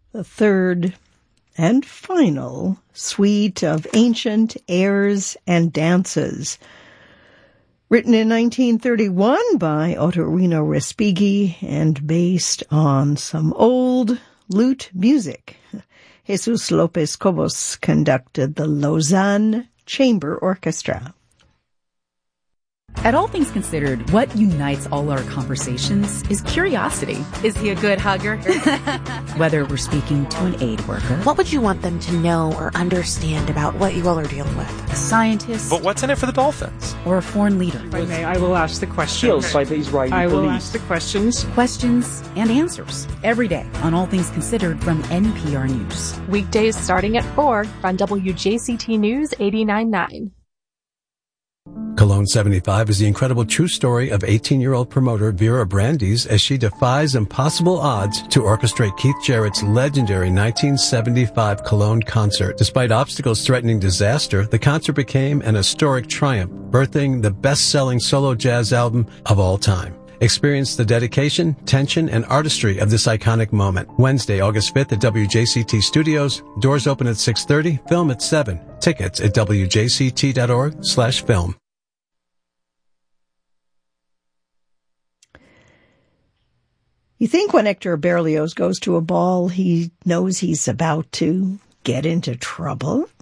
the third and final suite of ancient airs and dances. Written in 1931 by Ottorino Respighi and based on some old lute music. Jesus Lopez Cobos conducted the Lausanne Chamber Orchestra. At All Things Considered, what unites all our conversations is curiosity. Is he a good hugger? Whether we're speaking to an aid worker, what would you want them to know or understand about what you all are dealing with? A scientist, but what's in it for the Dolphins? Or a foreign leader. If I may, I will ask the questions. I will ask the questions. Questions and answers every day on All Things Considered from NPR News. Weekdays starting at 4 on WJCT News 89.9. Cologne 75 is the incredible true story of 18-year-old promoter Vera Brandes as she defies impossible odds to orchestrate Keith Jarrett's legendary 1975 Cologne concert. Despite obstacles threatening disaster, the concert became an historic triumph, birthing the best-selling solo jazz album of all time. Experience the dedication, tension, and artistry of this iconic moment. Wednesday, August 5th at WJCT Studios. Doors open at 6:30. Film at 7. Tickets at wjct.org/film. You think when Hector Berlioz goes to a ball, he knows he's about to get into trouble?